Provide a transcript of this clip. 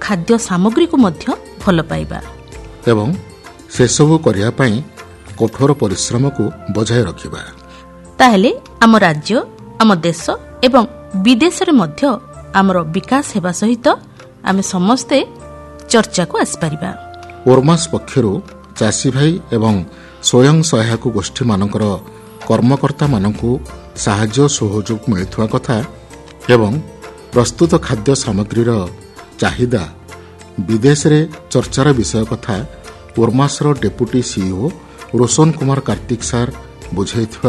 ଖାଦ୍ୟ ସାମଗ୍ରୀକୁ ମଧ୍ୟ ଭଲ ପାଇବା ଏବଂ ସେସବୁ କରିବା ପାଇଁ କଠୋର ପରିଶ୍ରମକୁ ବଜାୟ ରଖିବା। ତାହେଲେ ଆମ ରାଜ୍ୟ, ଆମ ଦେଶ ଏବଂ ବିଦେଶରେ ମଧ୍ୟ ଆମର ବିକାଶ ହେବା ସହିତ ଆମେ ସମସ୍ତେ ଚର୍ଚ୍ଚାକୁ ଆସିପାରିବା। ଓର୍ମାସ ପକ୍ଷରୁ ଚାଷୀ ଭାଇ ଏବଂ ସ୍ୱୟଂ ସହାୟକ ଗୋଷ୍ଠୀମାନଙ୍କର କର୍ମକର୍ତ୍ତାମାନଙ୍କୁ ସାହାଯ୍ୟ ସହଯୋଗ ମିଳୁଥିବା କଥା ଏବଂ ପ୍ରସ୍ତୁତ ଖାଦ୍ୟ ସାମଗ୍ରୀର ଚାହିଦା ବିଦେଶରେ ଚର୍ଚ୍ଚାର ବିଷୟ କଥା ଓର୍ମାସର deputy CEO Roshan Kumar Kartik sir ବୁଝାଇଥିବା